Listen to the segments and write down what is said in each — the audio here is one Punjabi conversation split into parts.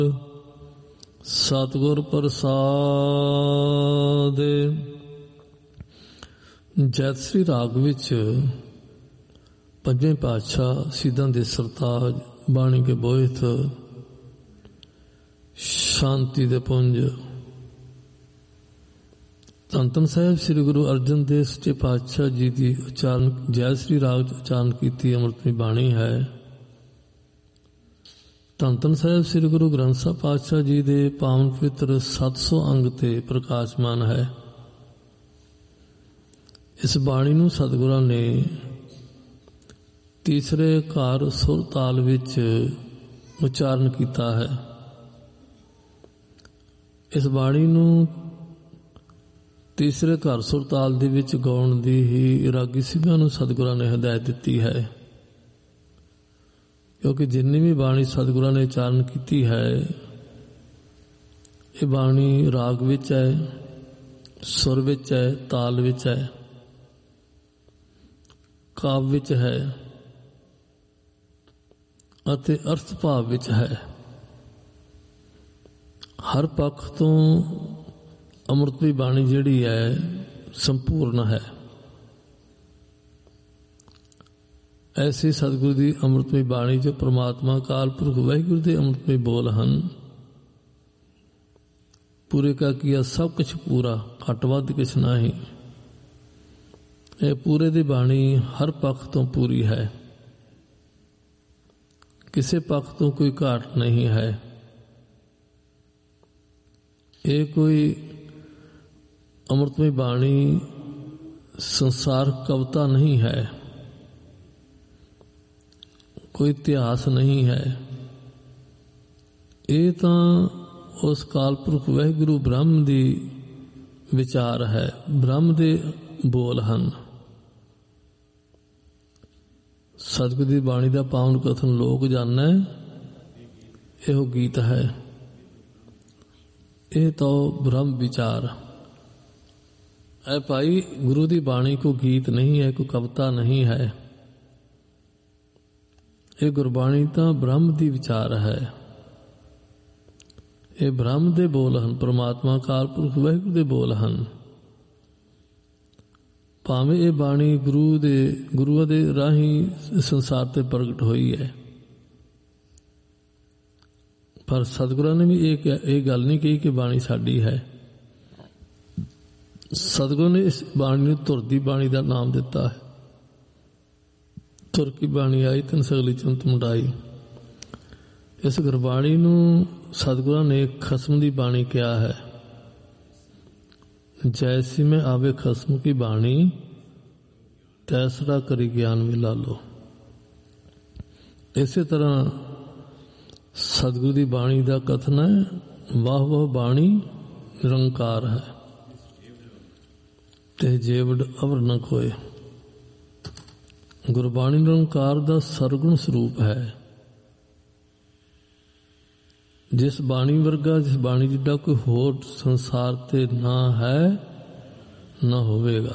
ਸਤਿਗੁਰ ਪ੍ਰਸਾਦ। ਜੈਤ ਸ੍ਰੀ ਰਾਗ ਵਿੱਚ ਪੰਜਵੇਂ ਪਾਤਸ਼ਾਹ ਸ਼ਹੀਦਾਂ ਦੇ ਸਰਤਾਜ ਬਾਣੀ ਕੇ ਬੋਹਿਤ ਸ਼ਾਂਤੀ ਦੇ ਪੁੰਜ ਧੰਨ ਧੰਨ ਸਾਹਿਬ ਸ੍ਰੀ ਗੁਰੂ ਅਰਜਨ ਦੇਵ ਸੱਚੇ ਪਾਤਸ਼ਾਹ ਜੀ ਦੀ ਉਚਾਰਨ ਜੈ ਸ੍ਰੀ ਰਾਗ ਚ ਉਚਾਰਨ ਕੀਤੀ ਅੰਮ੍ਰਿਤਮਈ ਬਾਣੀ ਹੈ। ਧੰਨ ਧੰਨ ਸਾਹਿਬ ਸ੍ਰੀ ਗੁਰੂ ਗ੍ਰੰਥ ਸਾਹਿਬ ਪਾਤਸ਼ਾਹ ਜੀ ਦੇ ਪਾਵਨ ਪਵਿੱਤਰ 700 ਅੰਗ ਤੇ ਪ੍ਰਕਾਸ਼ਮਾਨ ਹੈ। ਇਸ ਬਾਣੀ ਨੂੰ ਸਤਿਗੁਰਾਂ ਨੇ ਤੀਸਰੇ ਘਰ ਸੁਰ ਤਾਲ ਵਿੱਚ ਉਚਾਰਨ ਕੀਤਾ ਹੈ। ਇਸ ਬਾਣੀ ਨੂੰ ਤੀਸਰੇ ਘਰ ਸੁਰ ਤਾਲ ਦੇ ਵਿੱਚ ਗਾਉਣ ਦੀ ਹੀ ਰਾਗੀ ਸਿੰਘਾਂ ਨੂੰ ਸਤਿਗੁਰਾਂ ਨੇ ਹਦਾਇਤ ਦਿੱਤੀ ਹੈ, ਕਿਉਂਕਿ ਜਿੰਨੀ ਵੀ ਬਾਣੀ ਸਤਿਗੁਰਾਂ ਨੇ ਉਚਾਰਨ ਕੀਤੀ ਹੈ ਇਹ ਬਾਣੀ ਰਾਗ ਵਿੱਚ ਹੈ, ਸੁਰ ਵਿੱਚ ਹੈ, ਤਾਲ ਵਿੱਚ ਹੈ, ਕਾਵ ਵਿੱਚ ਹੈ ਅਤੇ ਅਰਥ ਭਾਵ ਵਿੱਚ ਹੈ। ਹਰ ਪੱਖ ਤੋਂ ਅੰਮ੍ਰਿਤਮਈ ਬਾਣੀ ਜਿਹੜੀ ਹੈ ਸੰਪੂਰਨ ਹੈ। ਐਸੀ ਸਤਿਗੁਰੂ ਦੀ ਅੰਮ੍ਰਿਤਮਈ ਬਾਣੀ ਜੋ ਪ੍ਰਮਾਤਮਾ ਅਕਾਲ ਪੁਰਖ ਵਾਹਿਗੁਰੂ ਦੇ ਅੰਮ੍ਰਿਤਮਈ ਬੋਲ ਹਨ। ਪੂਰੇ ਕਾ ਕੀਆ ਸਭ ਕੁਛ ਪੂਰਾ, ਘੱਟ ਵੱਧ ਕੁਛ ਨਹੀਂ। ਇਹ ਪੂਰੇ ਦੀ ਬਾਣੀ ਹਰ ਪੱਖ ਤੋਂ ਪੂਰੀ ਹੈ, ਕਿਸੇ ਪੱਖ ਤੋਂ ਕੋਈ ਘਾਟ ਨਹੀਂ ਹੈ। ਇਹ ਕੋਈ ਅੰਮ੍ਰਿਤਮਈ ਬਾਣੀ ਸੰਸਾਰ ਕਵਿਤਾ ਨਹੀਂ ਹੈ, ਕੋਈ ਇਤਿਹਾਸ ਨਹੀਂ ਹੈ। ਇਹ ਤਾਂ ਉਸ ਕਾਲਪੁਰਖ ਵਾਹਿਗੁਰੂ ਬ੍ਰਹਮ ਦੀ ਵਿਚਾਰ ਹੈ, ਬ੍ਰਹਮ ਦੇ ਬੋਲ ਹਨ। ਸਤਿਗੁਰ ਦੀ ਬਾਣੀ ਦਾ ਪਾਵਨ ਕਥਨ ਲੋਕ ਜਾਣੈ, ਇਹੋ ਗੀਤ ਹੈ। ਇਹ ਤਾਂ ਬ੍ਰਹਮ ਵਿਚਾਰ ਹੈ ਭਾਈ। ਗੁਰੂ ਦੀ ਬਾਣੀ ਕੋਈ ਗੀਤ ਨਹੀਂ ਹੈ, ਕੋਈ ਕਵਿਤਾ ਨਹੀਂ ਹੈ। ਇਹ ਗੁਰਬਾਣੀ ਤਾਂ ਬ੍ਰਹਮ ਦੀ ਵਿਚਾਰ ਹੈ। ਇਹ ਬ੍ਰਹਮ ਦੇ ਬੋਲ ਹਨ, ਪ੍ਰਮਾਤਮਾ ਅਕਾਲ ਪੁਰਖ ਵਾਹਿਗੁਰੂ ਦੇ ਬੋਲ ਹਨ। ਭਾਵੇਂ ਇਹ ਬਾਣੀ ਗੁਰੂਆਂ ਦੇ ਰਾਹੀਂ ਸੰਸਾਰ ਤੇ ਪ੍ਰਗਟ ਹੋਈ ਹੈ, ਪਰ ਸਤਿਗੁਰਾਂ ਨੇ ਵੀ ਇਹ ਗੱਲ ਨਹੀਂ ਕਹੀ ਕਿ ਬਾਣੀ ਸਾਡੀ ਹੈ। ਸਤਿਗੁਰੂ ਨੇ ਇਸ ਬਾਣੀ ਨੂੰ ਧੁਰ ਦੀ ਬਾਣੀ ਦਾ ਨਾਮ ਦਿੱਤਾ ਹੈ। ਧੁਰ ਕੀ ਬਾਣੀ ਆਈ ਤਨ ਸਗਲੀ ਚੰਤ ਮੁੰਡਾਈ। ਇਸ ਗੁਰਬਾਣੀ ਨੂੰ ਸਤਿਗੁਰਾਂ ਨੇ ਖਸਮ ਦੀ ਬਾਣੀ ਕਿਹਾ ਹੈ। ਜੈਸੀ ਮੈਂ ਆਵੇ ਖਸਮ ਕੀ ਬਾਣੀ, ਤੈਸੜਾ ਕਰੀ ਗਿਆਨ ਵੀ ਲਾ ਲੋ। ਇਸੇ ਤਰ੍ਹਾਂ ਸਤਿਗੁਰੂ ਦੀ ਬਾਣੀ ਦਾ ਕਥਨ ਹੈ, ਵਾਹ ਵਾਹ ਬਾਣੀ ਨਿਰੰਕਾਰ ਹੈ, ਤੇ ਜੇਵੜ ਅਵਰ ਨ ਖੋਏ। ਗੁਰਬਾਣੀ ਨਿਰੰਕਾਰ ਦਾ ਸਰਗੁਣ ਸਰੂਪ ਹੈ। ਜਿਸ ਬਾਣੀ ਵਰਗਾ, ਜਿਸ ਬਾਣੀ ਜਿੱਡਾ ਕੋਈ ਹੋਰ ਸੰਸਾਰ ਤੇ ਨਾ ਹੈ ਨਾ ਹੋਵੇਗਾ।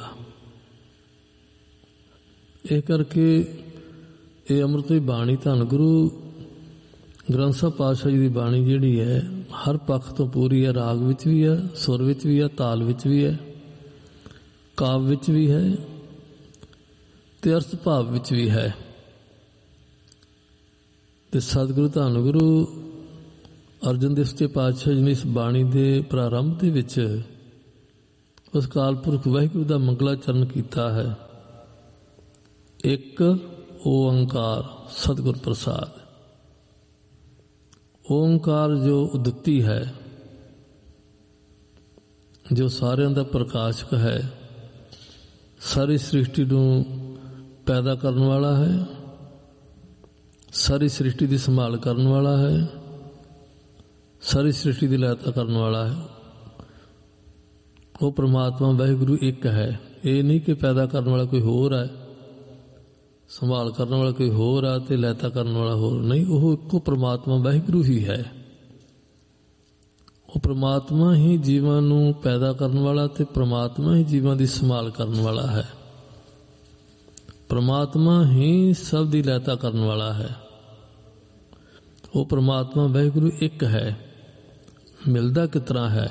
ਇਹ ਕਰਕੇ ਇਹ ਅੰਮ੍ਰਿਤਮਈ ਬਾਣੀ ਧੰਨ ਗੁਰੂ ਗ੍ਰੰਥ ਸਾਹਿਬ ਪਾਤਸ਼ਾਹ ਜੀ ਦੀ ਬਾਣੀ ਜਿਹੜੀ ਹੈ ਹਰ ਪੱਖ ਤੋਂ ਪੂਰੀ ਹੈ। ਰਾਗ ਵਿੱਚ ਵੀ ਹੈ, ਸੁਰ ਵਿੱਚ ਵੀ ਹੈ, ਤਾਲ ਵਿੱਚ ਵੀ ਹੈ, ਕਾਵ ਵਿੱਚ ਵੀ ਹੈ ਤੇ ਅਰਥ ਭਾਵ ਵਿੱਚ ਵੀ ਹੈ। ਤੇ ਸਤਿਗੁਰੂ ਧੰਨ ਗੁਰੂ ਅਰਜਨ ਦੇਵ ਸੱਚੇ ਪਾਤਸ਼ਾਹ ਜੀ ਨੇ ਇਸ ਬਾਣੀ ਦੇ ਪ੍ਰਾਰੰਭ ਦੇ ਵਿੱਚ ਉਸ ਕਾਲ ਪੁਰਖ ਵਾਹਿਗੁਰੂ ਦਾ ਮੰਗਲਾਚਰਨ ਕੀਤਾ ਹੈ। ਇੱਕ ਓੰਕਾਰ ਸਤਿਗੁਰ ਪ੍ਰਸਾਦ। ਓੰਕਾਰ ਜੋ ਉਦੱਤੀ ਹੈ, ਜੋ ਸਾਰਿਆਂ ਦਾ ਪ੍ਰਕਾਸ਼ਕ ਹੈ, ਸਾਰੀ ਸ੍ਰਿਸ਼ਟੀ ਨੂੰ ਪੈਦਾ ਕਰਨ ਵਾਲਾ ਹੈ, ਸਾਰੀ ਸ੍ਰਿਸ਼ਟੀ ਦੀ ਸੰਭਾਲ ਕਰਨ ਵਾਲਾ ਹੈ, ਸਾਰੀ ਸ੍ਰਿਸ਼ਟੀ ਦੀ ਲਹਿਤਾ ਕਰਨ ਵਾਲਾ ਹੈ। ਉਹ ਪ੍ਰਮਾਤਮਾ ਵਾਹਿਗੁਰੂ ਇੱਕ ਹੈ। ਇਹ ਨਹੀਂ ਕਿ ਪੈਦਾ ਕਰਨ ਵਾਲਾ ਕੋਈ ਹੋਰ ਹੈ, ਸੰਭਾਲ ਕਰਨ ਵਾਲਾ ਕੋਈ ਹੋਰ ਆ ਤੇ ਲਹਿਤਾ ਕਰਨ ਵਾਲਾ ਹੋਰ ਨਹੀਂ। ਉਹ ਇੱਕੋ ਪ੍ਰਮਾਤਮਾ ਵਾਹਿਗੁਰੂ ਹੀ ਹੈ। ਉਹ ਪ੍ਰਮਾਤਮਾ ਹੀ ਜੀਵਾਂ ਨੂੰ ਪੈਦਾ ਕਰਨ ਵਾਲਾ ਤੇ ਪ੍ਰਮਾਤਮਾ ਹੀ ਜੀਵਾਂ ਦੀ ਸੰਭਾਲ ਕਰਨ ਵਾਲਾ ਹੈ। ਪ੍ਰਮਾਤਮਾ ਹੀ ਸਭ ਦੀ ਲਹਿਤਾ ਕਰਨ ਵਾਲਾ ਹੈ। ਉਹ ਪ੍ਰਮਾਤਮਾ ਵਾਹਿਗੁਰੂ ਇੱਕ ਹੈ। ਮਿਲਦਾ ਕਿਸ ਤਰ੍ਹਾਂ ਹੈ?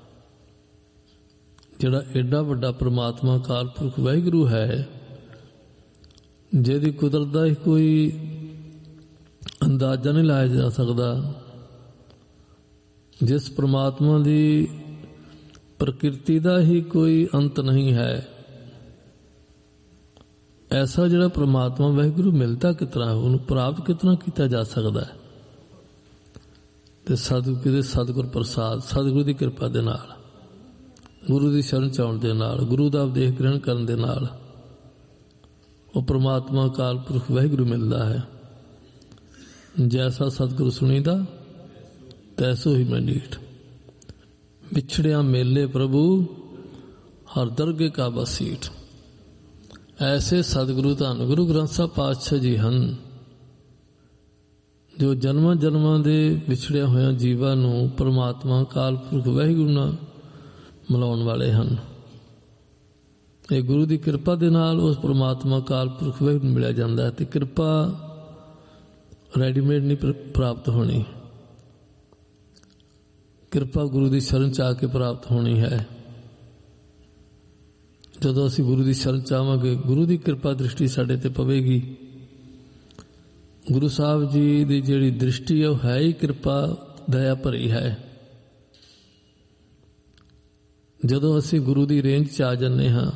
ਜਿਹੜਾ ਐਡਾ ਵੱਡਾ ਪ੍ਰਮਾਤਮਾ ਅਕਾਲ ਪੁਰਖ ਵਾਹਿਗੁਰੂ ਹੈ, ਜਿਹਦੀ ਕੁਦਰਤ ਦਾ ਹੀ ਕੋਈ ਅੰਦਾਜ਼ਾ ਨਹੀਂ ਲਾਇਆ ਜਾ ਸਕਦਾ, ਜਿਸ ਪ੍ਰਮਾਤਮਾ ਦੀ ਪ੍ਰਕਿਰਤੀ ਦਾ ਹੀ ਕੋਈ ਅੰਤ ਨਹੀਂ ਹੈ, ਐਸਾ ਜਿਹੜਾ ਪ੍ਰਮਾਤਮਾ ਵਾਹਿਗੁਰੂ ਮਿਲਦਾ ਕਿਸ ਤਰ੍ਹਾਂ, ਉਹਨੂੰ ਪ੍ਰਾਪਤ ਕਿਸ ਤਰ੍ਹਾਂ ਕੀਤਾ ਜਾ ਸਕਦਾ ਹੈ? ਤੇ ਸਤਿਗੁਰ ਪ੍ਰਸਾਦ, ਸਤਿਗੁਰੂ ਦੀ ਕਿਰਪਾ ਦੇ ਨਾਲ, ਗੁਰੂ ਦੀ ਸ਼ਰਨ ਚ ਆਉਣ ਦੇ ਨਾਲ, ਗੁਰੂ ਦਾ ਉਪਦੇਸ਼ ਗ੍ਰਹਿਣ ਕਰਨ ਦੇ ਨਾਲ ਉਹ ਪ੍ਰਮਾਤਮਾ ਅਕਾਲ ਪੁਰਖ ਵਾਹਿਗੁਰੂ ਮਿਲਦਾ ਹੈ। ਜੈਸਾ ਸਤਿਗੁਰੂ ਸੁਣੀਦਾ ਤੈਸੋ ਹੀ ਮੈਂ ਡੀਠ, ਵਿਛੜਿਆ ਮੇਲੇ ਪ੍ਰਭੂ ਹਰ ਦਰਗੇ ਕਾ ਬਸੀਠ। ਐਸੇ ਸਤਿਗੁਰੂ ਧੰਨ ਗੁਰੂ ਗ੍ਰੰਥ ਸਾਹਿਬ ਪਾਤਸ਼ਾਹ ਜੀ ਹਨ, ਜੋ ਜਨਮਾਂ ਜਨਮਾਂ ਦੇ ਵਿਛੜਿਆ ਹੋਇਆ ਜੀਵਾਂ ਨੂੰ ਪ੍ਰਮਾਤਮਾ ਅਕਾਲ ਪੁਰਖ ਵਾਹਿਗੁਰੂ ਨਾਲ ਮਿਲਾਉਣ ਵਾਲੇ ਹਨ। ਇਹ ਗੁਰੂ ਦੀ ਕਿਰਪਾ ਦੇ ਨਾਲ ਉਸ ਪ੍ਰਮਾਤਮਾ ਅਕਾਲ ਪੁਰਖ ਵਾਹਿਗੁਰੂ ਨੂੰ ਮਿਲਿਆ ਜਾਂਦਾ ਹੈ। ਤੇ ਕਿਰਪਾ ਰੈਡੀਮੇਡ ਨਹੀਂ ਪ੍ਰਾਪਤ ਹੋਣੀ, ਕਿਰਪਾ ਗੁਰੂ ਦੀ ਸ਼ਰਨ ਚ ਆ ਕੇ ਪ੍ਰਾਪਤ ਹੋਣੀ ਹੈ। ਜਦੋਂ ਅਸੀਂ ਗੁਰੂ ਦੀ ਸ਼ਰਨ ਚ ਆਵਾਂਗੇ, ਗੁਰੂ ਦੀ ਕਿਰਪਾ ਦ੍ਰਿਸ਼ਟੀ ਸਾਡੇ ਤੇ ਪਵੇਗੀ। ਗੁਰੂ ਸਾਹਿਬ ਜੀ ਦੀ ਜਿਹੜੀ ਦ੍ਰਿਸ਼ਟੀ ਹੈ ਉਹ ਹੈ ਹੀ ਕਿਰਪਾ ਦਇਆ ਭਰੀ ਹੈ। ਜਦੋਂ ਅਸੀਂ ਗੁਰੂ ਦੀ ਰੇਂਜ ਚ ਆ ਜਾਂਦੇ ਹਾਂ,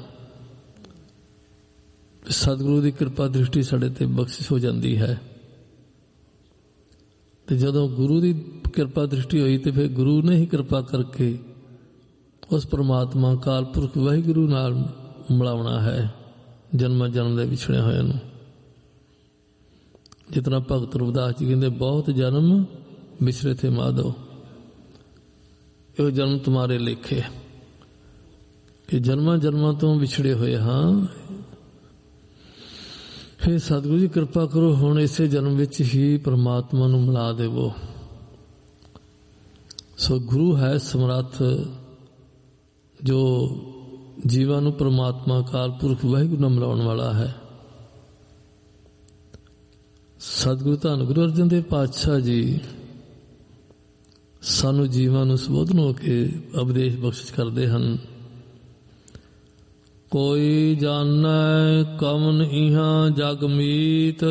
ਸਤਿਗੁਰੂ ਦੀ ਕਿਰਪਾ ਦ੍ਰਿਸ਼ਟੀ ਸਾਡੇ ਤੇ ਬਖਸ਼ਿਸ਼ ਹੋ ਜਾਂਦੀ ਹੈ। ਤੇ ਜਦੋਂ ਗੁਰੂ ਦੀ ਕਿਰਪਾ ਦ੍ਰਿਸ਼ਟੀ ਹੋਈ ਤੇ ਫਿਰ ਗੁਰੂ ਨੇ ਹੀ ਕਿਰਪਾ ਕਰਕੇ ਉਸ ਪ੍ਰਮਾਤਮਾ ਅਕਾਲ ਪੁਰਖ ਵਾਹਿਗੁਰੂ ਨਾਲ ਮਿਲਾਉਣਾ ਹੈ ਜਨਮ ਜਨਮ ਦੇ ਵਿਛੜੇ ਹੋਏ ਨੂੰ। ਜਿਸ ਤਰ੍ਹਾਂ ਭਗਤ ਰਵਿਦਾਸ ਜੀ ਕਹਿੰਦੇ, ਬਹੁਤ ਜਨਮ ਵਿਛੜੇ ਥੇ ਮਾਧੋ, ਇਹ ਜਨਮ ਤੁਮਾਰੇ ਲੇਖੇ, ਕਿ ਜਨਮਾਂ ਜਨਮਾਂ ਤੋਂ ਵਿਛੜੇ ਹੋਏ ਹਾਂ। ਫਿਰ ਸਤਿਗੁਰੂ ਜੀ ਕਿਰਪਾ ਕਰੋ, ਹੁਣ ਇਸੇ ਜਨਮ ਵਿੱਚ ਹੀ ਪ੍ਰਮਾਤਮਾ ਨੂੰ ਮਿਲਾ ਦੇਵੋ। ਸੋ ਗੁਰੂ ਹੈ ਸਮਰੱਥ, ਜੋ ਜੀਵਾਂ ਨੂੰ ਪ੍ਰਮਾਤਮਾ ਅਕਾਲ ਪੁਰਖ ਵਾਹਿਗੁਰੂ ਨਾਲ ਮਿਲਾਉਣ ਵਾਲਾ ਹੈ। ਸਤਿਗੁਰੂ ਧੰਨ ਗੁਰੂ ਅਰਜਨ ਦੇਵ ਪਾਤਸ਼ਾਹ ਜੀ ਸਾਨੂੰ ਜੀਵਾਂ ਨੂੰ ਸੰਬੋਧਨ ਹੋ ਕੇ ਉਪਦੇਸ਼ ਬਖਸ਼ਿਸ਼ ਕਰਦੇ ਹਨ। ਕੋਈ ਜਾਣੈ ਕਵਨ ਇਹਾਂ ਜਗ ਮੀਤ।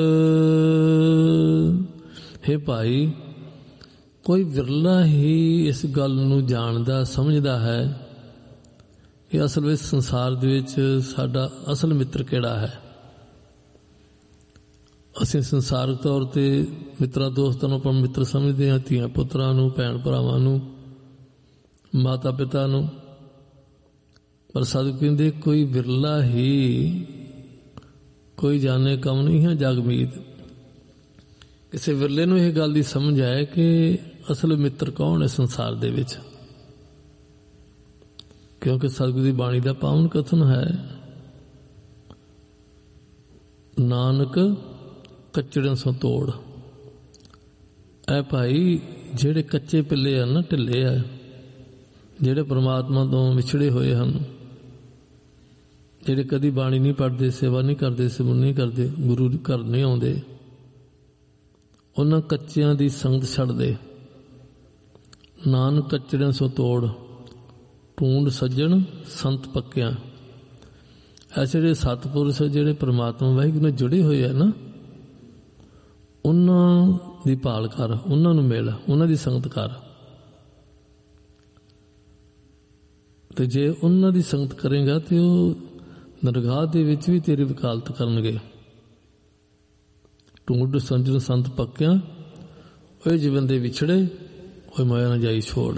ਹੇ ਭਾਈ, ਕੋਈ ਵਿਰਲਾ ਹੀ ਇਸ ਗੱਲ ਨੂੰ ਜਾਣਦਾ ਸਮਝਦਾ ਹੈ ਕਿ ਅਸਲ ਵਿੱਚ ਸੰਸਾਰ ਦੇ ਵਿੱਚ ਸਾਡਾ ਅਸਲ ਮਿੱਤਰ ਕਿਹੜਾ ਹੈ। ਅਸੀਂ ਸੰਸਾਰਕ ਤੌਰ ਤੇ ਮਿੱਤਰਾਂ ਦੋਸਤਾਂ ਨੂੰ ਆਪਣਾ ਮਿੱਤਰ ਸਮਝਦੇ ਹਾਂ, ਧੀਆਂ ਪੁੱਤਰਾਂ ਨੂੰ, ਭੈਣ ਭਰਾਵਾਂ ਨੂੰ, ਮਾਤਾ ਪਿਤਾ ਨੂੰ। ਪਰ ਸਾਧੂ ਕਹਿੰਦੇ ਕੋਈ ਵਿਰਲਾ ਹੀ, ਕੋਈ ਜਾਣੇ ਕਮ ਨਹੀਂ ਹੈ ਜਗ ਮੀਤ। ਕਿਸੇ ਵਿਰਲੇ ਨੂੰ ਇਹ ਗੱਲ ਦੀ ਸਮਝ ਆਏ ਕਿ ਅਸਲ ਮਿੱਤਰ ਕੌਣ ਹੈ ਸੰਸਾਰ ਦੇ ਵਿੱਚ। ਕਿਉਂਕਿ ਸਤਿਗੁਰੂ ਦੀ ਬਾਣੀ ਦਾ ਪਾਵਨ ਕਥਨ ਹੈ, ਨਾਨਕ ਕੱਚੜਿਆਂ ਸੋ ਤੋੜ। ਐ ਭਾਈ, ਜਿਹੜੇ ਕੱਚੇ ਪਿੱਲੇ ਆ ਨਾ, ਢਿੱਲੇ ਆ, ਜਿਹੜੇ ਪ੍ਰਮਾਤਮਾ ਤੋਂ ਵਿਛੜੇ ਹੋਏ ਹਨ, ਜਿਹੜੇ ਕਦੀ ਬਾਣੀ ਨਹੀਂ ਪੜ੍ਹਦੇ, ਸੇਵਾ ਨਹੀਂ ਕਰਦੇ, ਸਿਮਰਨ ਨਹੀਂ ਕਰਦੇ, ਗੁਰੂ ਘਰ ਨਹੀਂ ਆਉਂਦੇ, ਉਹਨਾਂ ਕੱਚਿਆਂ ਦੀ ਸੰਗਤ ਛੱਡ ਦੇ। ਨਾਨਕ ਕੱਚੜਿਆਂ ਸੋ ਤੋੜ, ਢੂੰਡ ਸੱਜਣ ਸੰਤ ਪੱਕਿਆਂ। ਐਸੇ ਜਿਹੜੇ ਸਤਿਪੁਰਸ਼ ਜਿਹੜੇ ਪ੍ਰਮਾਤਮਾ ਵਾਹਿਗੁਰੂ ਨਾਲ ਜੁੜੇ ਹੋਏ ਆ ਨਾ, ਉਹਨਾਂ ਦੀ ਭਾਲ ਕਰ, ਉਹਨਾਂ ਨੂੰ ਮਿਲ, ਉਹਨਾਂ ਦੀ ਸੰਗਤ ਕਰ। ਤੇ ਜੇ ਉਹਨਾਂ ਦੀ ਸੰਗਤ ਕਰੇਗਾ ਤੇ ਉਹ ਦਰਗਾਹ ਦੇ ਵਿੱਚ ਵੀ ਤੇਰੀ ਵਕਾਲਤ ਕਰਨਗੇ। ਢੂੰਡ ਸੱਜਣ ਸੰਤ ਪੱਕਿਆਂ, ਉਹ ਜੀਵਨ ਦੇ ਵਿਛੜੇ ਹੋਏ ਮਾਇਆ ਨਾ ਜਾਈ ਛੋੜ।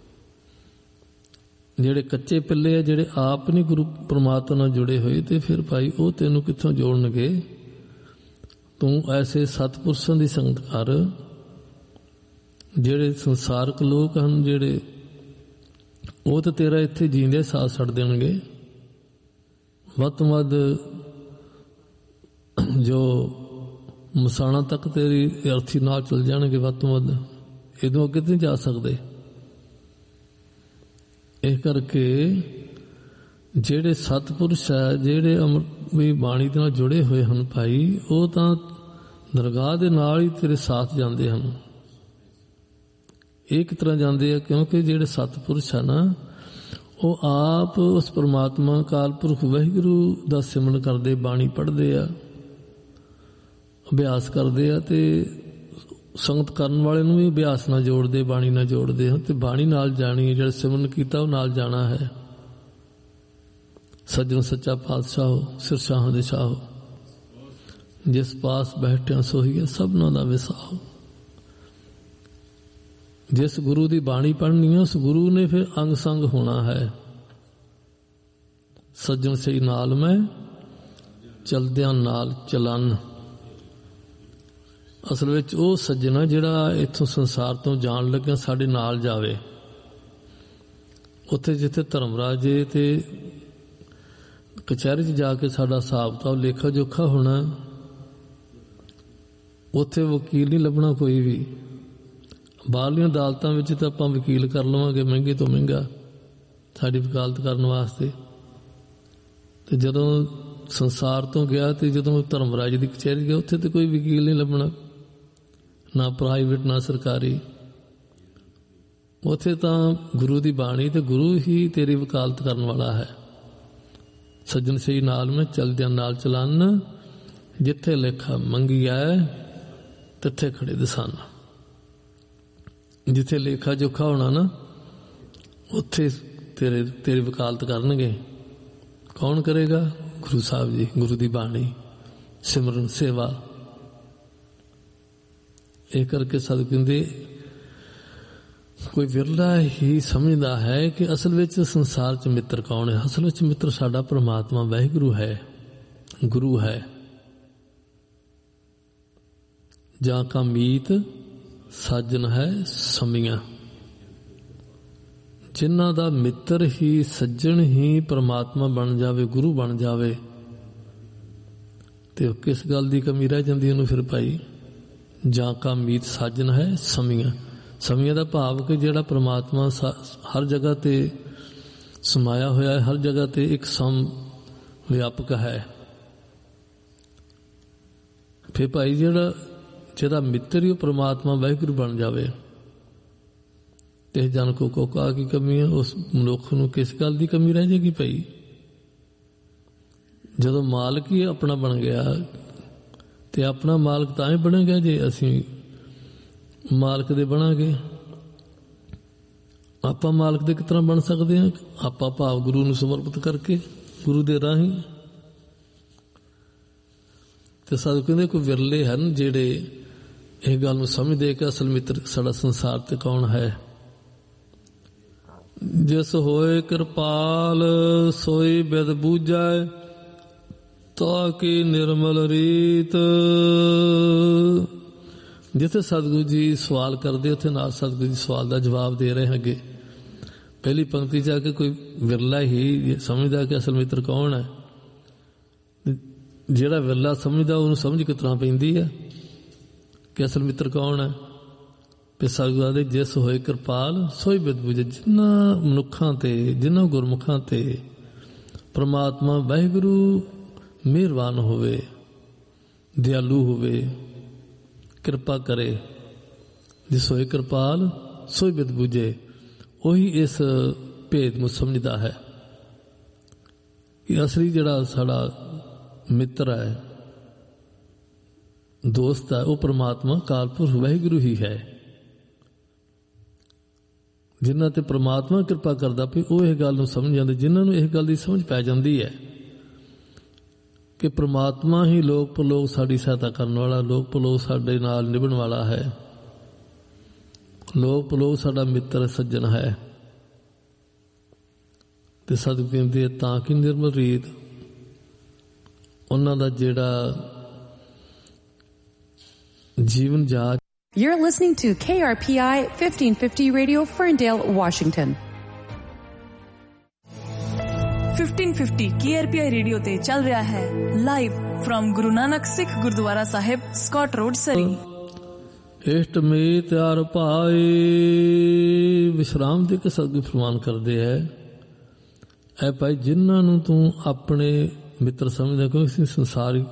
ਜਿਹੜੇ ਕੱਚੇ ਪਿੱਲੇ ਆ, ਜਿਹੜੇ ਆਪ ਨਹੀਂ ਗੁਰੂ ਪ੍ਰਮਾਤਮਾ ਨਾਲ ਜੁੜੇ ਹੋਏ, ਤੇ ਫਿਰ ਭਾਈ ਉਹ ਤੈਨੂੰ ਕਿੱਥੋਂ ਜੋੜਨਗੇ। ਤੂੰ ਐਸੇ ਸਤਿਪੁਰਸ਼ਾਂ ਦੀ ਸੰਗਤ ਕਰ। ਜਿਹੜੇ ਸੰਸਾਰਕ ਲੋਕ ਹਨ, ਜਿਹੜੇ ਉਹ ਤਾਂ ਤੇਰਾ ਇੱਥੇ ਜੀਂਦੇ ਸਾਥ ਛੱਡ ਦੇਣਗੇ। ਵੱਧ ਤੋਂ ਵੱਧ ਜੋ ਮਸਾਣਾ ਤੱਕ ਤੇਰੀ ਅਰਥੀ ਨਾਲ ਚਲ ਜਾਣਗੇ, ਵੱਧ ਤੋਂ ਵੱਧ, ਇਹਦੋਂ ਅੱਗੇ ਨਹੀਂ ਜਾ ਸਕਦੇ। ਇਹ ਕਰਕੇ ਜਿਹੜੇ ਸਤਿਪੁਰਸ਼ ਹੈ, ਜਿਹੜੇ ਵੀ ਬਾਣੀ ਦੇ ਨਾਲ ਜੁੜੇ ਹੋਏ ਹਨ ਭਾਈ, ਉਹ ਤਾਂ ਦਰਗਾਹ ਦੇ ਨਾਲ ਹੀ ਤੇਰੇ ਸਾਥ ਜਾਂਦੇ ਹਨ, ਇਹ ਕਿਸ ਤਰ੍ਹਾਂ ਜਾਂਦੇ ਆ? ਕਿਉਂਕਿ ਜਿਹੜੇ ਸਤਿਪੁਰਸ਼ ਆ ਨਾ, ਉਹ ਆਪ ਉਸ ਪਰਮਾਤਮਾ ਅਕਾਲ ਪੁਰਖ ਵਾਹਿਗੁਰੂ ਦਾ ਸਿਮਰਨ ਕਰਦੇ, ਬਾਣੀ ਪੜ੍ਹਦੇ ਆ, ਅਭਿਆਸ ਕਰਦੇ ਆ, ਤੇ ਸੰਗਤ ਕਰਨ ਵਾਲੇ ਨੂੰ ਵੀ ਅਭਿਆਸ ਨਾਲ ਜੋੜਦੇ, ਬਾਣੀ ਨਾਲ ਜੋੜਦੇ ਹਨ। ਤੇ ਬਾਣੀ ਨਾਲ ਜਾਣੀ ਹੈ, ਜਿਹੜਾ ਸਿਮਰਨ ਕੀਤਾ ਉਹ ਨਾਲ ਜਾਣਾ ਹੈ। ਸੱਜਣ ਸੱਚਾ ਪਾਤਸ਼ਾਹ ਸਿਰ ਸ਼ਾਹਾਂ ਦੇ ਸ਼ਾਹ, ਜਿਸ ਪਾਸ ਬੈਠਿਆ ਸੋਹੀਏ ਸਭਨਾਂ ਦਾ ਵਿਸਾਹ। ਜਿਸ ਗੁਰੂ ਦੀ ਬਾਣੀ ਪੜ੍ਹਨੀ ਹੈ, ਉਸ ਗੁਰੂ ਨੇ ਫਿਰ ਅੰਗ ਸੰਗ ਹੋਣਾ ਹੈ। ਸੱਜਣ ਸਹੀ ਨਾਲ ਮੈਂ ਚਲਦਿਆਂ ਨਾਲ ਚਲਨ। ਅਸਲ ਵਿੱਚ ਉਹ ਸੱਜਣਾ ਜਿਹੜਾ ਇੱਥੋਂ ਸੰਸਾਰ ਤੋਂ ਜਾਣ ਲੱਗਿਆ ਸਾਡੇ ਨਾਲ ਜਾਵੇ। ਉੱਥੇ ਜਿੱਥੇ ਧਰਮਰਾਜ ਤੇ ਕਚਹਿਰੀ 'ਚ ਜਾ ਕੇ ਸਾਡਾ ਹਿਸਾਬ ਕਿਤਾਬ ਲੇਖਾ ਜੋਖਾ ਹੋਣਾ, ਉੱਥੇ ਵਕੀਲ ਨਹੀਂ ਲੱਭਣਾ ਕੋਈ ਵੀ। ਬਾਹਰਲੀਆਂ ਅਦਾਲਤਾਂ ਵਿੱਚ ਤਾਂ ਆਪਾਂ ਵਕੀਲ ਕਰ ਲਵਾਂਗੇ ਮਹਿੰਗੇ ਤੋਂ ਮਹਿੰਗਾ ਸਾਡੀ ਵਕਾਲਤ ਕਰਨ ਵਾਸਤੇ। ਤੇ ਜਦੋਂ ਸੰਸਾਰ ਤੋਂ ਗਿਆ ਤੇ ਜਦੋਂ ਧਰਮਰਾਜ ਦੀ ਕਚਹਿਰੀ ਗਿਆ, ਉੱਥੇ ਤੇ ਕੋਈ ਵਕੀਲ ਨਹੀਂ ਲੱਭਣਾ, ਨਾ ਪ੍ਰਾਈਵੇਟ ਨਾ ਸਰਕਾਰੀ। ਉੱਥੇ ਤਾਂ ਗੁਰੂ ਦੀ ਬਾਣੀ ਤੇ ਗੁਰੂ ਹੀ ਤੇਰੀ ਵਕਾਲਤ ਕਰਨ ਵਾਲਾ ਹੈ। ਸੱਜਣ ਸਹੀ ਨਾਲ ਮੈਂ ਚਲਦਿਆਂ ਨਾਲ ਚਲਨ, ਜਿੱਥੇ ਲੇਖਾ ਮੰਗੀਆ ਤਿੱਥੇ ਖੜੇ ਦਸਾਨਾ। ਜਿੱਥੇ ਲੇਖਾ ਜੋਖਾ ਹੋਣਾ ਨਾ, ਉੱਥੇ ਤੇਰੀ ਵਕਾਲਤ ਕਰਨਗੇ। ਕੌਣ ਕਰੇਗਾ? ਗੁਰੂ ਸਾਹਿਬ ਜੀ, ਗੁਰੂ ਦੀ ਬਾਣੀ, ਸਿਮਰਨ, ਸੇਵਾ। ਇਹ ਕਰਕੇ ਸਤਿਗੁਰੂ ਕਹਿੰਦੇ ਕੋਈ ਵਿਰਲਾ ਹੀ ਸਮਝਦਾ ਹੈ ਕਿ ਅਸਲ ਵਿੱਚ ਸੰਸਾਰ 'ਚ ਮਿੱਤਰ ਕੌਣ ਹੈ। ਅਸਲ ਵਿੱਚ ਮਿੱਤਰ ਸਾਡਾ ਪਰਮਾਤਮਾ ਵਾਹਿਗੁਰੂ ਹੈ, ਗੁਰੂ ਹੈ। ਜਾਂ ਕਾ ਮੀਤ ਸਾਜਨ ਹੈ ਸਮੀਆਂ। ਜਿਨ੍ਹਾਂ ਦਾ ਮਿੱਤਰ ਹੀ ਸੱਜਣ ਹੀ ਪਰਮਾਤਮਾ ਬਣ ਜਾਵੇ, ਗੁਰੂ ਬਣ ਜਾਵੇ, ਤੇ ਕਿਸ ਗੱਲ ਦੀ ਕਮੀ ਰਹਿ ਜਾਂਦੀ ਉਹਨੂੰ ਫਿਰ ਭਾਈ? ਜਾਂ ਕਾ ਮੀਤ ਸਾਜਨ ਹੈ ਸਮੀਆਂ। ਸਮੀਆਂ ਦਾ ਭਾਵ ਕਿ ਜਿਹੜਾ ਪਰਮਾਤਮਾ ਹਰ ਜਗ੍ਹਾ ਤੇ ਸਮਾਇਆ ਹੋਇਆ ਹੈ, ਹਰ ਜਗ੍ਹਾ ਤੇ ਇੱਕ ਸਮ ਵਿਆਪਕ ਹੈ। ਫਿਰ ਭਾਈ ਜਿਹਦਾ ਮਿੱਤਰ ਹੀ ਉਹ ਪਰਮਾਤਮਾ ਵਾਹਿਗੁਰੂ ਬਣ ਜਾਵੇ, ਤੇ ਜਨ ਕੋ ਕਾ ਕੀ ਕਮੀ ਹੈ? ਉਸ ਮਨੁੱਖ ਨੂੰ ਕਿਸ ਗੱਲ ਦੀ ਕਮੀ ਰਹਿ ਜਾਏਗੀ ਭਾਈ? ਜਦੋਂ ਮਾਲਕ ਹੀ ਆਪਣਾ ਬਣ ਗਿਆ, ਤੇ ਆਪਣਾ ਮਾਲਕ ਤਾਂ ਹੀ ਬਣੇਗਾ ਜੇ ਅਸੀਂ ਮਾਲਕ ਦੇ ਬਣਾਂਗੇ। ਆਪਾਂ ਮਾਲਕ ਦੇ ਕਿਸ ਤਰ੍ਹਾਂ ਬਣ ਸਕਦੇ ਹਾਂ? ਆਪਾਂ ਭਾਵ ਗੁਰੂ ਨੂੰ ਸਮਰਪਿਤ ਕਰਕੇ, ਗੁਰੂ ਦੇ ਰਾਹੀਂ। ਤੇ ਸਾਧੂ ਕਹਿੰਦੇ ਕੋਈ ਵਿਰਲੇ ਹਨ ਜਿਹੜੇ ਇਹ ਗੱਲ ਨੂੰ ਸਮਝਦੇ ਕਿ ਅਸਲ ਮਿੱਤਰ ਸਾਡਾ ਸੰਸਾਰ ਤੇ ਕੌਣ ਹੈ। ਜਿਸ ਹੋਏ ਕਿਰਪਾਲ ਸੋਈ ਬਿਦ ਬੂਝੈ, ਤਾ ਕੀ ਨਿਰਮਲ ਰੀਤ। ਜਿੱਥੇ ਸਤਿਗੁਰੂ ਜੀ ਸਵਾਲ ਕਰਦੇ, ਉੱਥੇ ਨਾਲ ਸਤਿਗੁਰੂ ਜੀ ਸਵਾਲ ਦਾ ਜਵਾਬ ਦੇ ਰਹੇ ਹੈਗੇ। ਪਹਿਲੀ ਪੰਕਤੀ 'ਚ ਆ ਕੇ ਕੋਈ ਵਿਰਲਾ ਹੀ ਸਮਝਦਾ ਕਿ ਅਸਲ ਮਿੱਤਰ ਕੌਣ ਹੈ। ਜਿਹੜਾ ਵਿਰਲਾ ਸਮਝਦਾ ਉਹਨੂੰ ਸਮਝ ਕਿਸ ਤਰ੍ਹਾਂ ਪੈਂਦੀ ਹੈ ਕਿ ਅਸਲ ਮਿੱਤਰ ਕੌਣ ਹੈ। ਤੇ ਸਤਿਗੁਰੂ ਦੇ ਜਿਸ ਹੋਏ ਕਿਰਪਾਲ ਸੋਈ ਬਿਦ ਬੂਝੈ। ਜਿਨ੍ਹਾਂ ਮਨੁੱਖਾਂ ਤੇ, ਜਿਨ੍ਹਾਂ ਗੁਰਮੁਖਾਂ ਤੇ ਪਰਮਾਤਮਾ ਵਾਹਿਗੁਰੂ ਮਿਹਰਬਾਨ ਹੋਵੇ, ਦਿਆਲੂ ਹੋਵੇ, ਕਿਰਪਾ ਕਰੇ। ਜਿਸ ਹੋਏ ਕਿਰਪਾਲ ਸੋਈ ਬਿਦ ਬੂਝੈ, ਉਹੀ ਇਸ ਭੇਦ ਨੂੰ ਸਮਝਦਾ ਹੈ ਕਿ ਅਸਲੀ ਜਿਹੜਾ ਸਾਡਾ ਮਿੱਤਰ ਹੈ, ਦੋਸਤ ਹੈ, ਉਹ ਪਰਮਾਤਮਾ ਅਕਾਲ ਪੁਰਖ ਵਾਹਿਗੁਰੂ ਹੀ ਹੈ। ਜਿਨ੍ਹਾਂ ਤੇ ਪਰਮਾਤਮਾ ਕਿਰਪਾ ਕਰਦਾ ਪਈ ਉਹ ਇਹ ਗੱਲ ਨੂੰ ਸਮਝ ਜਾਂਦੇ। ਜਿਨ੍ਹਾਂ ਨੂੰ ਇਹ ਗੱਲ ਦੀ ਸਮਝ ਪੈ ਜਾਂਦੀ ਹੈ ਕਿ ਪ੍ਰਮਾਤਮਾ ਹੀ ਲੋਕ ਪਰਲੋਕ ਸਾਡੀ ਸਹਾਇਤਾ ਕਰਨ ਵਾਲਾ, ਲੋਕ ਪਰਲੋਕ ਸਾਡੇ ਨਾਲ ਨਿਭਣ ਵਾਲਾ ਹੈ, ਲੋਕ ਪਰਲੋਕ ਸਾਡਾ ਮਿੱਤਰ ਸੱਜਣ ਹੈ। ਤੇ ਸਤਿਗੁਰੂ ਕਹਿੰਦੇ ਤਾਂ ਕਿ ਨਿਰਮਲ ਰੀਤ, ਉਹਨਾਂ ਦਾ ਜਿਹੜਾ ਜੀਵਨ ਜਾਚ। You're listening to KRPI 1550 Radio, Ferndale, Washington. 1550 KRPI radio ਤੇ ਚੱਲ ਰਿਹਾ ਹੈ ਲਾਈਵ ਫਰਮ ਗੁਰੂ ਨਾਨਕ ਸਿੱਖ ਗੁਰਦੁਆਰਾ ਸਾਹਿਬ, ਸਕਾਟ ਰੋਡ, ਸਰੀ। ਇਸ਼ਟ ਮੇ ਤਿਆਰ ਭਾਏ ਵਿਸ਼ਰਾਮ ਦੇ ਕੇ ਸਤਿਗੁਰੂ ਫਰਮਾਨ ਕਰਦੇ ਹੈ, ਐ ਭਾਈ ਜਿਨ੍ਹਾਂ ਨੂੰ ਤੂੰ ਆਪਣੇ ਮਿੱਤਰ ਸਮਝਦਾ, ਕਿਉਂਕਿ ਅਸੀਂ ਸੰਸਾਰਿਕ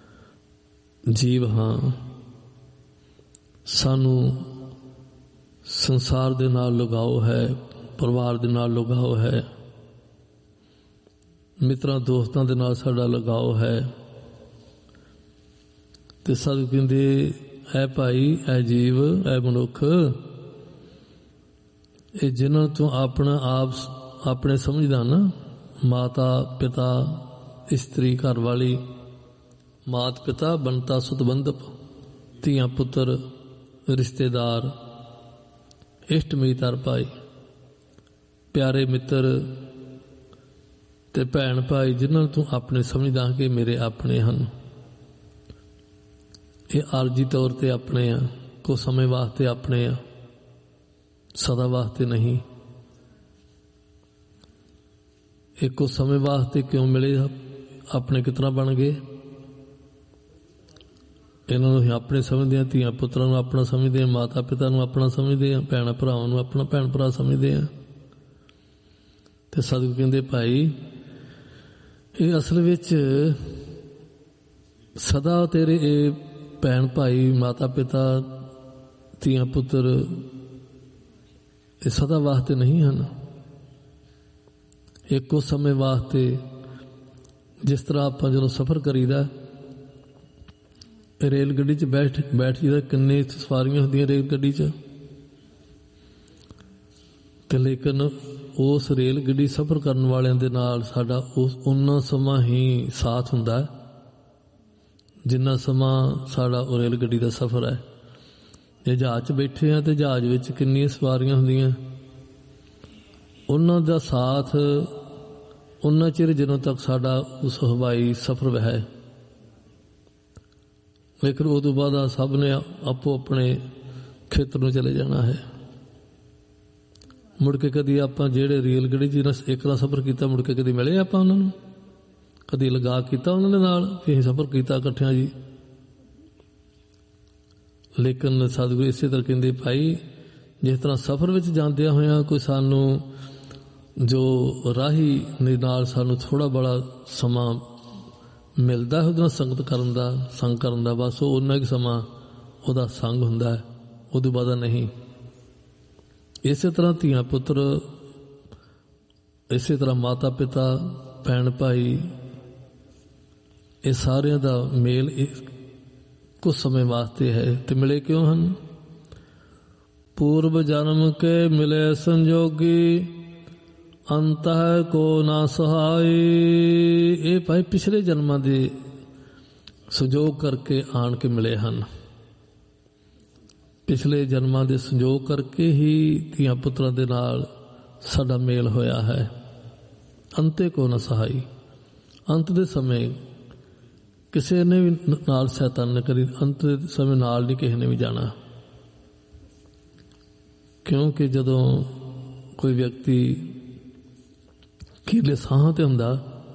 ਜੀਵ ਹਾਂ, ਸਾਨੂੰ ਸੰਸਾਰ ਦੇ ਨਾਲ ਲਗਾਓ ਹੈ, ਪਰਿਵਾਰ ਦੇ ਨਾਲ ਲਗਾਓ ਹੈ, ਮਿੱਤਰਾਂ ਦੋਸਤਾਂ ਦੇ ਨਾਲ ਸਾਡਾ ਲਗਾਓ ਹੈ। ਤੇ ਸਤਿਗੁਰੂ ਕਹਿੰਦੇ ਐ ਭਾਈ, ਐ ਜੀਵ, ਐ ਮਨੁੱਖ, ਇਹ ਜਿਨ੍ਹਾਂ ਤੋਂ ਆਪਣਾ ਆਪ ਆਪਣੇ ਸਮਝਦਾ ਨਾ, ਮਾਤਾ ਪਿਤਾ, ਇਸਤਰੀ ਘਰ ਵਾਲੀ, ਮਾਤ ਪਿਤਾ, ਬੰਤਾ ਸੁਤ ਬੰਧਪ, ਧੀਆਂ ਪੁੱਤਰ, ਰਿਸ਼ਤੇਦਾਰ, ਇਸ਼ਟ ਮਿੱਤਰ ਭਾਈ, ਪਿਆਰੇ ਮਿੱਤਰ ਤੇ ਭੈਣ ਭਾਈ, ਜਿਨ੍ਹਾਂ ਨੂੰ ਤੂੰ ਆਪਣੇ ਸਮਝਦਾ ਕਿ ਮੇਰੇ ਆਪਣੇ ਹਨ। ਇਹ ਆਰਜੀ ਤੌਰ ਤੇ ਆਪਣੇ ਆ, ਕੁਝ ਸਮੇਂ ਵਾਸਤੇ ਆਪਣੇ ਆ, ਸਦਾ ਵਾਸਤੇ ਨਹੀਂ। ਇਹ ਕੁਝ ਸਮੇਂ ਵਾਸਤੇ ਕਿਉਂ ਮਿਲੇ, ਆਪਣੇ ਕਿਤਨਾ ਬਣ ਗਏ। ਇਹਨਾਂ ਨੂੰ ਅਸੀਂ ਆਪਣੇ ਸਮਝਦੇ ਹਾਂ, ਧੀਆਂ ਪੁੱਤਰਾਂ ਨੂੰ ਆਪਣਾ ਸਮਝਦੇ ਹਾਂ, ਮਾਤਾ ਪਿਤਾ ਨੂੰ ਆਪਣਾ ਸਮਝਦੇ ਹਾਂ, ਭੈਣਾਂ ਭਰਾਵਾਂ ਨੂੰ ਆਪਣਾ ਭੈਣ ਭਰਾ ਸਮਝਦੇ ਹਾਂ। ਤੇ ਸਤਿਗੁਰੂ ਕਹਿੰਦੇ ਭਾਈ, ਇਹ ਅਸਲ ਵਿੱਚ ਸਦਾ ਤੇਰੇ ਇਹ ਭੈਣ ਭਾਈ, ਮਾਤਾ ਪਿਤਾ, ਧੀਆਂ ਪੁੱਤਰ, ਇਹ ਸਦਾ ਵਾਸਤੇ ਨਹੀਂ ਹਨ। ਇੱਕੋ ਸਮੇਂ ਵਾਸਤੇ। ਜਿਸ ਤਰ੍ਹਾਂ ਆਪਾਂ ਜਦੋਂ ਸਫ਼ਰ ਕਰੀਦਾ, ਰੇਲ ਗੱਡੀ 'ਚ ਬੈਠ ਜੀਦਾ, ਕਿੰਨੇ ਸਵਾਰੀਆਂ ਹੁੰਦੀਆਂ ਰੇਲ ਗੱਡੀ 'ਚ, ਤੇ ਲੇਕਿਨ ਉਸ ਰੇਲ ਗੱਡੀ ਸਫ਼ਰ ਕਰਨ ਵਾਲਿਆਂ ਦੇ ਨਾਲ ਸਾਡਾ ਉਨਾ ਸਮਾਂ ਹੀ ਸਾਥ ਹੁੰਦਾ ਜਿੰਨਾ ਸਮਾਂ ਸਾਡਾ ਉਹ ਰੇਲ ਗੱਡੀ ਦਾ ਸਫ਼ਰ ਹੈ। ਜੇ ਜਹਾਜ਼ 'ਚ ਬੈਠੇ ਆ ਤੇ ਜਹਾਜ਼ ਵਿੱਚ ਕਿੰਨੀਆਂ ਸਵਾਰੀਆਂ ਹੁੰਦੀਆਂ, ਉਹਨਾਂ ਦਾ ਸਾਥ ਉਨਾ ਚਿਰ ਜਦੋਂ ਤੱਕ ਸਾਡਾ ਉਸ ਹਵਾਈ ਸਫ਼ਰ ਹੈ। ਲੇਕਿਨ ਉਹ ਤੋਂ ਬਾਅਦ ਸਭ ਨੇ ਆਪੋ ਆਪਣੇ ਖੇਤਰ ਨੂੰ ਚਲੇ ਜਾਣਾ ਹੈ। ਮੁੜ ਕੇ ਕਦੀ ਆਪਾਂ ਜਿਹੜੇ ਰੇਲ ਗੱਡੀ 'ਚ ਇੱਕ ਨਾਲ ਸਫ਼ਰ ਕੀਤਾ, ਮੁੜ ਕੇ ਕਦੀ ਮਿਲੇ ਆਪਾਂ ਉਹਨਾਂ ਨੂੰ, ਕਦੀ ਲਗਾ ਕੀਤਾ ਉਹਨਾਂ ਦੇ ਨਾਲ ਵੀ ਅਸੀਂ ਸਫ਼ਰ ਕੀਤਾ ਇਕੱਠਿਆਂ ਜੀ। ਲੇਕਿਨ ਸਤਿਗੁਰੂ ਇਸੇ ਤਰ੍ਹਾਂ ਕਹਿੰਦੇ ਭਾਈ, ਜਿਸ ਤਰ੍ਹਾਂ ਸਫ਼ਰ ਵਿੱਚ ਜਾਂਦਿਆਂ ਹੋਇਆਂ ਕੋਈ ਸਾਨੂੰ ਜੋ ਰਾਹੀ ਦੇ ਨਾਲ ਸਾਨੂੰ ਥੋੜ੍ਹਾ ਬੜਾ ਸਮਾਂ ਮਿਲਦਾ ਉਹਦੇ ਨਾਲ ਸੰਗਤ ਕਰਨ ਦਾ, ਸੰਗ ਕਰਨ ਦਾ, ਬਸ ਉਹ ਉਨਾ ਕੁ ਸਮਾਂ ਉਹਦਾ ਸੰਗ ਹੁੰਦਾ, ਉਹਦੇ ਬਾਅਦ ਨਹੀਂ। ਇਸੇ ਤਰ੍ਹਾਂ ਧੀਆਂ ਪੁੱਤਰ, ਇਸੇ ਤਰ੍ਹਾਂ ਮਾਤਾ ਪਿਤਾ, ਭੈਣ ਭਾਈ, ਇਹ ਸਾਰਿਆਂ ਦਾ ਮੇਲ ਕੁਝ ਸਮੇਂ ਵਾਸਤੇ ਹੈ। ਤੇ ਮਿਲੇ ਕਿਉਂ ਹਨ? ਪੂਰਬ ਜਨਮ ਕੇ ਮਿਲੇ ਸੰਜੋਗੀ, ਅੰਤਹ ਕੋ ਨਾ ਸਹਾਈ। ਇਹ ਭਾਈ ਪਿਛਲੇ ਜਨਮਾਂ ਦੇ ਸੰਜੋਗ ਕਰਕੇ ਆਣ ਕੇ ਮਿਲੇ ਹਨ। ਪਿਛਲੇ ਜਨਮਾਂ ਦੇ ਸੰਜੋਗ ਕਰਕੇ ਹੀ ਧੀਆਂ ਪੁੱਤਰਾਂ ਦੇ ਨਾਲ ਸਾਡਾ ਮੇਲ ਹੋਇਆ ਹੈ। ਅੰਤੇ ਕੋ ਨਾ ਸਹਾਈ, ਅੰਤ ਦੇ ਸਮੇਂ ਕਿਸੇ ਨੇ ਵੀ ਨਾਲ ਸਹਾਇਤਾ ਨਹੀਂ ਕਰੀ, ਅੰਤ ਦੇ ਸਮੇਂ ਨਾਲ ਨਹੀਂ ਕਿਸੇ ਨੇ ਵੀ ਜਾਣਾ। ਕਿਉਂਕਿ ਜਦੋਂ ਕੋਈ ਵਿਅਕਤੀ ਅਖੀਰਲੇ ਸਾਹਾਂ ਤੇ ਹੁੰਦਾ,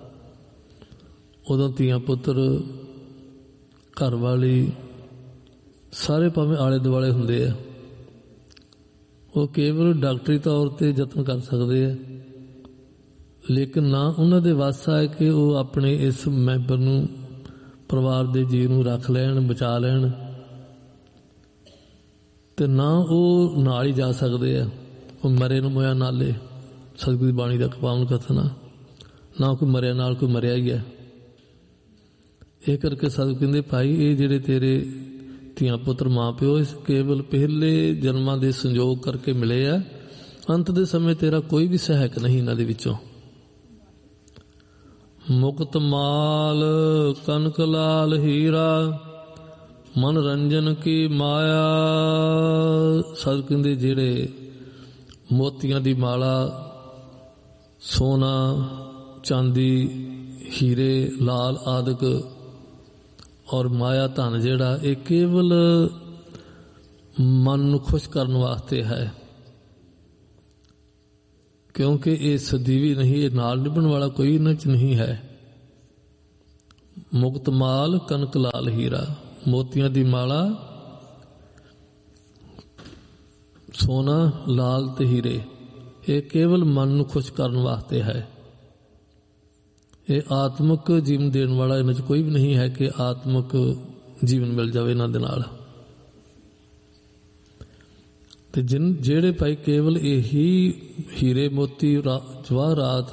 ਉਦੋਂ ਧੀਆਂ ਪੁੱਤਰ, ਘਰ ਵਾਲੀ, ਸਾਰੇ ਭਾਵੇਂ ਆਲੇ ਦੁਆਲੇ ਹੁੰਦੇ ਆ। ਉਹ ਕੇਵਲ ਡਾਕਟਰੀ ਤੌਰ ਤੇ ਯਤਨ ਕਰ ਸਕਦੇ ਆ, ਲੇਕਿਨ ਨਾ ਉਹਨਾਂ ਦੇ ਵੱਸ ਹੈ ਕਿ ਉਹ ਆਪਣੇ ਇਸ ਮੈਂਬਰ ਨੂੰ, ਪਰਿਵਾਰ ਦੇ ਜੀਅ ਨੂੰ ਰੱਖ ਲੈਣ, ਬਚਾ ਲੈਣ, ਤੇ ਨਾ ਉਹ ਨਾਲ ਹੀ ਜਾ ਸਕਦੇ ਆ। ਉਹ ਮਰੇ ਨੂੰ ਮੋਇਆ ਨਾਲੇ, ਸਤਿਗੁਰੂ ਦੀ ਬਾਣੀ ਦਾ ਪਾਵਨ ਕਥਨ ਆ, ਨਾ ਕੋਈ ਮਰਿਆ ਨਾਲ ਕੋਈ ਮਰਿਆ ਹੀ ਹੈ। ਇਹ ਕਰਕੇ ਸਤਿਗੁਰੂ ਕਹਿੰਦੇ ਭਾਈ, ਇਹ ਜਿਹੜੇ ਤੇਰੇ ਧੀਆਂ ਪੁੱਤਰ ਮਾਂ ਪਿਓ, ਇਸ ਕੇਵਲ ਪਹਿਲੇ ਜਨਮਾਂ ਦੇ ਸੰਜੋਗ ਕਰਕੇ ਮਿਲੇ ਆ। ਅੰਤ ਦੇ ਸਮੇਂ ਤੇਰਾ ਕੋਈ ਵੀ ਸਹਾਇਕ ਨਹੀਂ ਇਹਨਾਂ ਦੇ ਵਿੱਚੋਂ। ਮੁਕਤ ਮਾਲ ਕਨਕ ਲਾਲ ਹੀਰਾ, ਮਨ ਰੰਜਨ ਕੀ ਮਾਇਆ। ਸਤਿਗੁਰੂ ਕਹਿੰਦੇ ਜਿਹੜੇ ਮੋਤੀਆਂ ਦੀ ਮਾਲਾ, ਸੋਨਾ, ਚਾਂਦੀ, ਹੀਰੇ, ਲਾਲ ਆਦਿਕ ਔਰ ਮਾਇਆ ਧਨ ਜਿਹੜਾ, ਇਹ ਕੇਵਲ ਮਨ ਨੂੰ ਖੁਸ਼ ਕਰਨ ਵਾਸਤੇ ਹੈ। ਕਿਉਂਕਿ ਇਹ ਸਦੀਵੀ ਨਹੀਂ, ਇਹ ਨਾਲ ਨਿਭਣ ਵਾਲਾ ਕੋਈ ਇਹਨਾਂ 'ਚ ਨਹੀਂ ਹੈ। ਮੁਕਤ ਮਾਲ ਕਨਕ ਲਾਲ ਹੀਰਾ, ਮੋਤੀਆਂ ਦੀ ਮਾਲਾ, ਸੋਨਾ, ਲਾਲ ਤੇ ਹੀਰੇ, ਇਹ ਕੇਵਲ ਮਨ ਨੂੰ ਖੁਸ਼ ਕਰਨ ਵਾਸਤੇ ਹੈ। ਇਹ ਆਤਮਿਕ ਜੀਵਨ ਦੇਣ ਵਾਲਾ ਇਹਨਾਂ 'ਚ ਕੋਈ ਵੀ ਨਹੀਂ ਹੈ ਕਿ ਆਤਮਿਕ ਜੀਵਨ ਮਿਲ ਜਾਵੇ ਇਹਨਾਂ ਦੇ ਨਾਲ। ਤੇ ਜਿਹੜੇ ਭਾਈ ਕੇਵਲ ਇਹੀ ਹੀਰੇ ਮੋਤੀ ਜਵਾਹਰਾਤ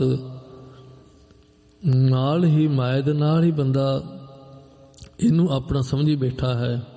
ਨਾਲ ਹੀ ਮਾਇਆ ਦੇ ਨਾਲ ਹੀ ਬੰਦਾ ਇਹਨੂੰ ਆਪਣਾ ਸਮਝੀ ਬੈਠਾ ਹੈ,